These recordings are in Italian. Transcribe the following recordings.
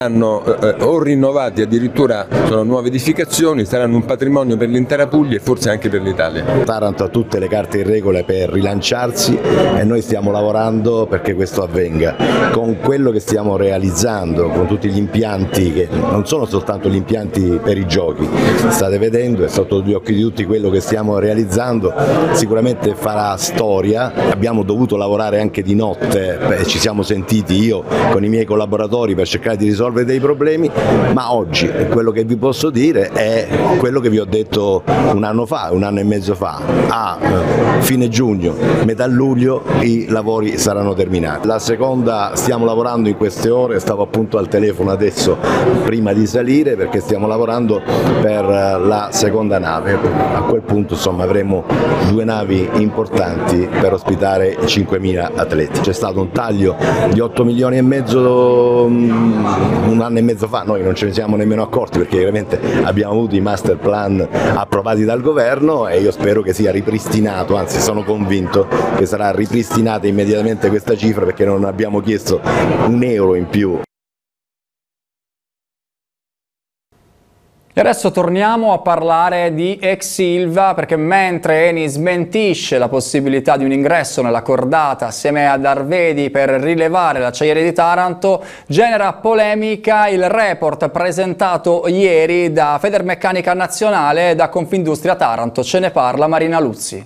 o rinnovati, addirittura sono nuove edificazioni, saranno un patrimonio per l'intera Puglia e forse anche per l'Italia. Taranto ha tutte le carte in regola per rilanciarsi e noi stiamo lavorando perché questo avvenga. Con quello che stiamo realizzando, con tutti gli impianti, che non sono soltanto gli impianti per i giochi, state vedendo, è sotto gli occhi di tutti quello che stiamo realizzando, sicuramente farà storia. Abbiamo dovuto lavorare anche di notte, ci siamo sentiti io con i miei collaboratori per cercare di risolvere dei problemi, ma oggi quello che vi posso dire è quello che vi ho detto un anno e mezzo fa, a fine giugno, metà luglio i lavori saranno terminati. La seconda, stiamo lavorando in queste ore, stavo appunto al telefono adesso prima di salire perché stiamo lavorando per la seconda nave, a quel punto insomma avremo 2 navi importanti per ospitare 5.000 atleti. C'è stato un taglio di 8 milioni e mezzo un anno e mezzo fa, noi non ce ne siamo nemmeno accorti perché veramente abbiamo avuto i master plan approvati dal governo e io spero che sia ripristinato, anzi sono convinto che sarà ripristinata immediatamente questa cifra perché non abbiamo chiesto un euro in più. E adesso torniamo a parlare di ex Ilva perché mentre Eni smentisce la possibilità di un ingresso nella cordata assieme ad Arvedi per rilevare l'acciaieria di Taranto, genera polemica il report presentato ieri da Federmeccanica Nazionale e da Confindustria Taranto. Ce ne parla Marina Luzzi.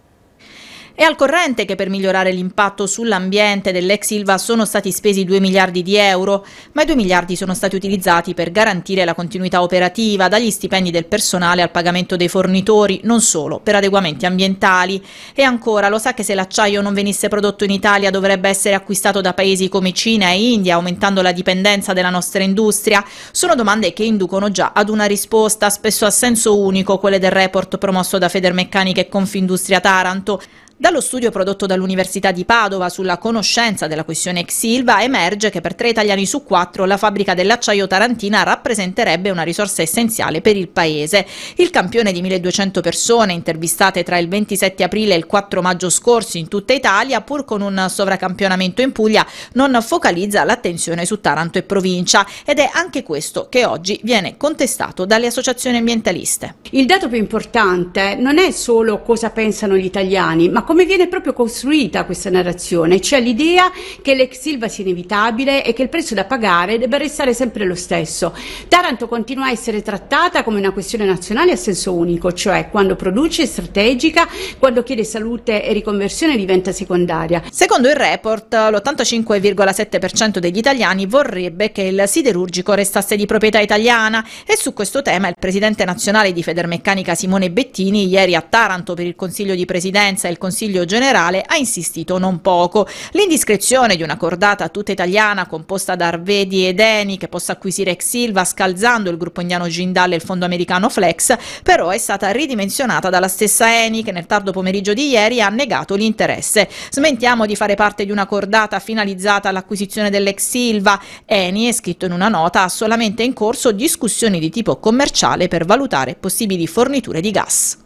È al corrente che per migliorare l'impatto sull'ambiente dell'ex Ilva sono stati spesi 2 miliardi di euro, ma i 2 miliardi sono stati utilizzati per garantire la continuità operativa, dagli stipendi del personale al pagamento dei fornitori, non solo, per adeguamenti ambientali. E ancora, lo sa che se l'acciaio non venisse prodotto in Italia dovrebbe essere acquistato da paesi come Cina e India, aumentando la dipendenza della nostra industria? Sono domande che inducono già ad una risposta, spesso a senso unico, quelle del report promosso da Federmeccanica e Confindustria Taranto. Dallo studio prodotto dall'Università di Padova sulla conoscenza della questione ex Ilva emerge che per 3 italiani su 4 la fabbrica dell'acciaio tarantina rappresenterebbe una risorsa essenziale per il paese. Il campione di 1200 persone intervistate tra il 27 aprile e il 4 maggio scorsi in tutta Italia, pur con un sovracampionamento in Puglia, non focalizza l'attenzione su Taranto e provincia, ed è anche questo che oggi viene contestato dalle associazioni ambientaliste. Il dato più importante non è solo cosa pensano gli italiani, ma come viene proprio costruita questa narrazione, cioè l'idea che l'ex Ilva sia inevitabile e che il prezzo da pagare debba restare sempre lo stesso. Taranto continua a essere trattata come una questione nazionale a senso unico, cioè quando produce è strategica, quando chiede salute e riconversione diventa secondaria. Secondo il report, l'85,7% degli italiani vorrebbe che il siderurgico restasse di proprietà italiana, e su questo tema il presidente nazionale di Federmeccanica Simone Bettini ieri a Taranto per il Consiglio di Presidenza e il Consiglio Generale ha insistito non poco. L'indiscrezione di una cordata tutta italiana composta da Arvedi ed Eni che possa acquisire ex Ilva scalzando il gruppo indiano Jindal e il fondo americano Flex però è stata ridimensionata dalla stessa Eni che nel tardo pomeriggio di ieri ha negato l'interesse. Smentiamo di fare parte di una cordata finalizzata all'acquisizione dell'ex Ilva. Eni, è scritto in una nota, ha solamente in corso discussioni di tipo commerciale per valutare possibili forniture di gas.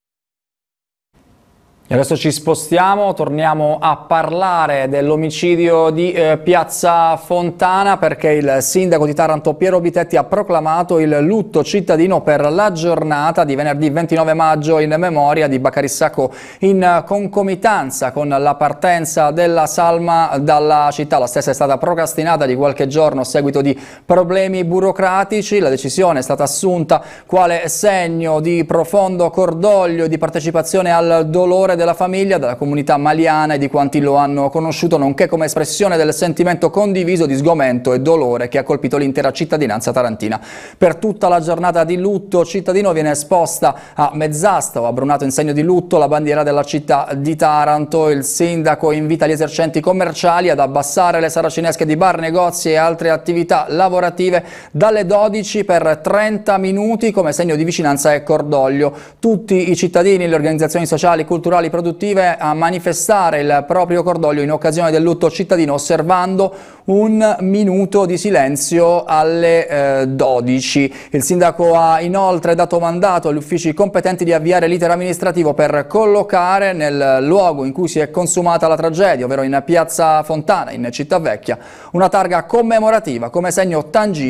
E adesso ci spostiamo, torniamo a parlare dell'omicidio di Piazza Fontana perché il sindaco di Taranto Piero Bitetti ha proclamato il lutto cittadino per la giornata di venerdì 29 maggio in memoria di Baccarissacco in concomitanza con la partenza della salma dalla città. La stessa è stata procrastinata di qualche giorno a seguito di problemi burocratici. La decisione è stata assunta quale segno di profondo cordoglio e di partecipazione al dolore della famiglia, della comunità maliana e di quanti lo hanno conosciuto, nonché come espressione del sentimento condiviso di sgomento e dolore che ha colpito l'intera cittadinanza tarantina. Per tutta la giornata di lutto cittadino viene esposta a mezz'asta o a brunato in segno di lutto la bandiera della città di Taranto. Il sindaco invita gli esercenti commerciali ad abbassare le saracinesche di bar, negozi e altre attività lavorative dalle 12 per 30 minuti come segno di vicinanza e cordoglio. Tutti i cittadini, le organizzazioni sociali, culturali, produttive a manifestare il proprio cordoglio in occasione del lutto cittadino osservando un minuto di silenzio alle 12. Il sindaco ha inoltre dato mandato agli uffici competenti di avviare l'iter amministrativo per collocare nel luogo in cui si è consumata la tragedia, ovvero in Piazza Fontana, in Città Vecchia, una targa commemorativa come segno tangibile